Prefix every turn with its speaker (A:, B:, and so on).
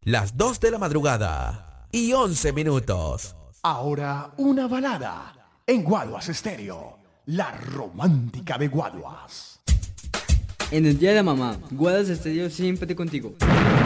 A: Las 2 de la madrugada y 11 minutos.
B: Ahora una balada en Guaduas Estéreo, la romántica de Guaduas.
C: En el día de la mamá, Guaduas Estéreo siempre contigo.